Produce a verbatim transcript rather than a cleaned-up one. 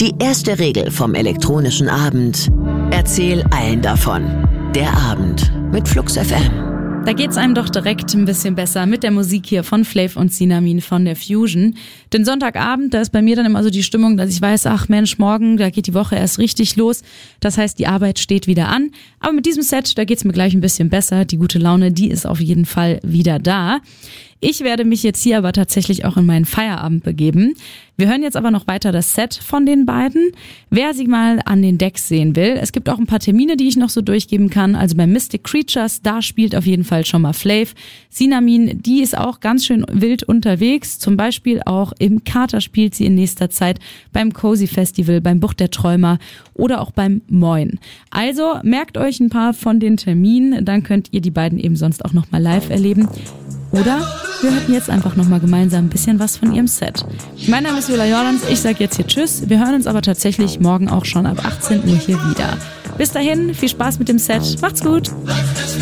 Die erste Regel vom elektronischen Abend: Erzähl allen davon. Der Abend mit Flux F M. Da geht's einem doch direkt ein bisschen besser mit der Musik hier von Flav und Sinamin von der Fusion. Denn Sonntagabend, da ist bei mir dann immer so die Stimmung, dass ich weiß, ach Mensch, morgen, da geht die Woche erst richtig los. Das heißt, die Arbeit steht wieder an. Aber mit diesem Set, da geht's mir gleich ein bisschen besser. Die gute Laune, die ist auf jeden Fall wieder da. Ich werde mich jetzt hier aber tatsächlich auch in meinen Feierabend begeben. Wir hören jetzt aber noch weiter das Set von den beiden. Wer sie mal an den Decks sehen will, es gibt auch ein paar Termine, die ich noch so durchgeben kann. Also bei Mystic Creatures, da spielt auf jeden Fall schon mal Flav. Sinamin, die ist auch ganz schön wild unterwegs. Zum Beispiel auch im Kater spielt sie in nächster Zeit beim Cozy Festival, beim Bucht der Träumer oder auch beim Moin. Also merkt euch ein paar von den Terminen, dann könnt ihr die beiden eben sonst auch noch mal live erleben. Oder wir hörten jetzt einfach nochmal gemeinsam ein bisschen was von ihrem Set. Mein Name ist Viola Jordans, ich sage jetzt hier Tschüss. Wir hören uns aber tatsächlich morgen auch schon ab achtzehn Uhr hier wieder. Bis dahin, viel Spaß mit dem Set, macht's gut!